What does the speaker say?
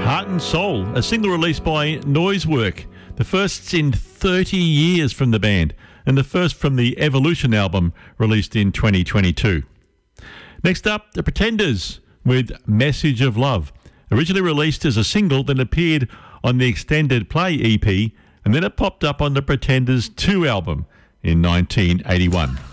Heart and Soul, a single released by Noisework, the first in 30 years from the band, and the first from the Evolution album released in 2022. Next up, The Pretenders with Message of Love, originally released as a single, then appeared on the Extended Play EP, and then it popped up on the Pretenders 2 album in 1981.